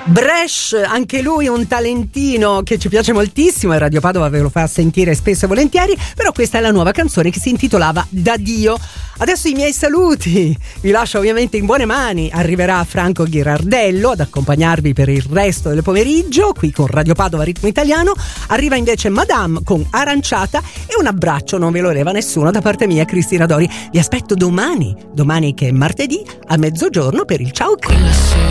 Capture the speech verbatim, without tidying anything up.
Bresh, anche lui un talentino che ci piace moltissimo e Radio Padova ve lo fa sentire spesso e volentieri, però questa è la nuova canzone che si intitolava Da Dio. Adesso i miei saluti, vi lascio ovviamente in buone mani, arriverà Franco Ghirardello ad accompagnarvi per il resto del pomeriggio qui con Radio Padova Ritmo Italiano, arriva invece Madame con Aranciata e un abbraccio non ve lo leva nessuno da parte mia, Cristina Dori. Vi aspetto domani, domani che è martedì a mezzogiorno per il Ciao.